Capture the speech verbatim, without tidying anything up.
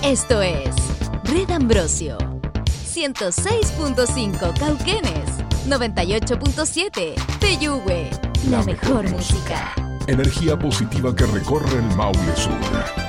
Esto es Red Ambrosio. ciento seis punto cinco Cauquenes. noventa y ocho punto siete Peyúgue. La mejor música. Energía positiva que recorre el Maule Sur.